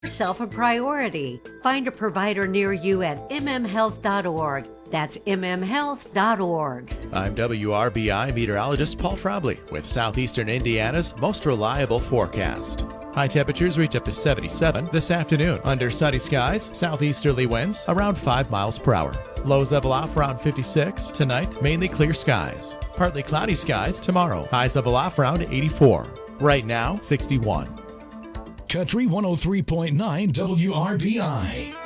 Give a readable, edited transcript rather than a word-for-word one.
yourself a priority. Find a provider near you at mmhealth.org. That's mmhealth.org. I'm WRBI meteorologist Paul Frobley with Southeastern Indiana's most reliable forecast. High temperatures reach up to 77 this afternoon. Under sunny skies, southeasterly winds around 5 miles per hour. Lows level off around 56. Tonight, mainly clear skies. Partly cloudy skies tomorrow. Highs level off around 84. Right now, 61. Country 103.9 WRBI.